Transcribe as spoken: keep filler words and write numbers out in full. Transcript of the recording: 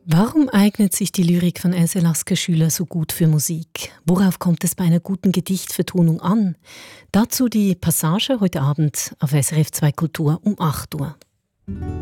Warum eignet sich die Lyrik von Else Lasker-Schüler so gut für Musik? Worauf kommt es bei einer guten Gedichtvertonung an? Dazu die Passage heute Abend auf S R F zwei Kultur um acht Uhr.